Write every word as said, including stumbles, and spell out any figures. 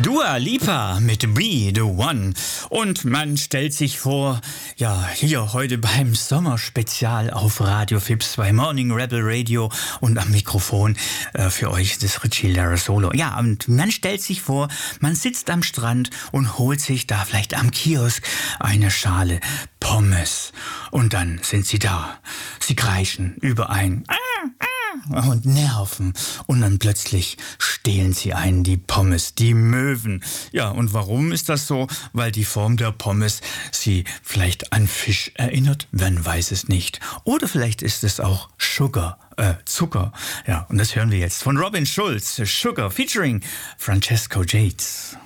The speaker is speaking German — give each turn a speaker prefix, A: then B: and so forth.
A: Dua Lipa mit Be The One. Und man stellt sich vor, ja, hier heute beim Sommerspezial auf Radio Fips bei Morning Rebel Radio und am Mikrofon äh, für euch das Richie Lara Solo. Ja, und man stellt sich vor, man sitzt am Strand und holt sich da vielleicht am Kiosk eine Schale Pommes. Und dann sind sie da. Sie kreischen überein und nerven. Und dann plötzlich stehlen sie einen die Pommes, die Möwen. Ja, und warum ist das so? Weil die Form der Pommes sie vielleicht an Fisch erinnert? Man weiß es nicht. Oder vielleicht ist es auch Sugar, äh, Zucker. Ja, und das hören wir jetzt von Robin Schulz, Sugar, featuring Francesco Yates.